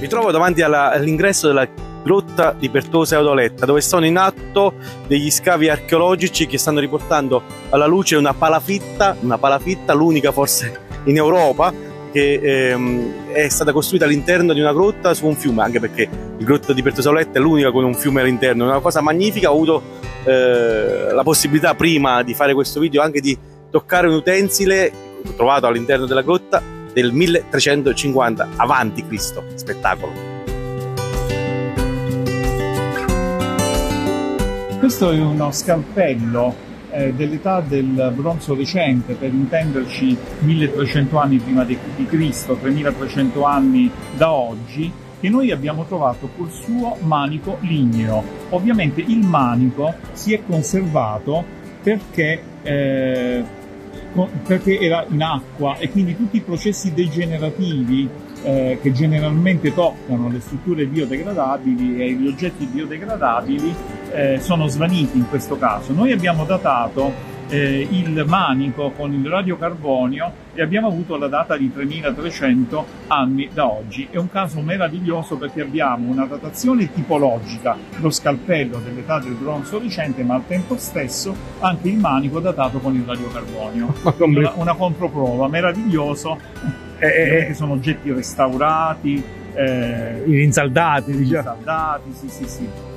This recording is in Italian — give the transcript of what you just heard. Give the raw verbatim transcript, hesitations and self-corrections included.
Mi trovo davanti all'ingresso della grotta di Pertosa e Audoletta, dove sono in atto degli scavi archeologici che stanno riportando alla luce una palafitta, una palafitta, l'unica forse in Europa, che ehm, è stata costruita all'interno di una grotta su un fiume, anche perché il grotta di Pertosa e Audoletta è l'unica con un fiume all'interno. È una cosa magnifica. Ho avuto eh, la possibilità prima di fare questo video anche di toccare un utensile trovato all'interno della grotta del milletrecentocinquanta avanti Cristo. Spettacolo. Questo è uno scalpello eh, dell'età del bronzo recente, per intenderci milletrecento anni prima di, di Cristo, tremilatrecento anni da oggi, che noi abbiamo trovato col suo manico ligneo. Ovviamente il manico si è conservato perché eh, perché era in acqua, e quindi tutti i processi degenerativi eh, che generalmente toccano le strutture biodegradabili e gli oggetti biodegradabili eh, sono svaniti in questo caso. Noi abbiamo datato eh, il manico con il radiocarbonio e abbiamo avuto la data di tremilatrecento anni da oggi. È un caso meraviglioso perché abbiamo una datazione tipologica, lo scalpello dell'età del bronzo recente, ma al tempo stesso anche il manico datato con il radiocarbonio. Una, una controprova meraviglioso, eh, eh, che sono oggetti restaurati, eh, irinsaldati, irinsaldati, sì sì sì.